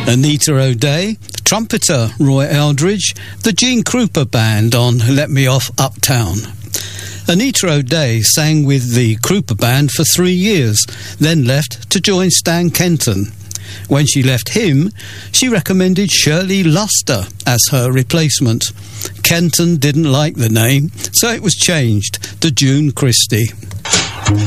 Anita O'Day, trumpeter Roy Eldridge, the Gene Krupa Band on Let Me Off Uptown. Anita O'Day sang with the Krupa Band for 3 years, then left to join Stan Kenton. When she left him, she recommended Shirley Luster as her replacement. Kenton didn't like the name, so it was changed to June Christie.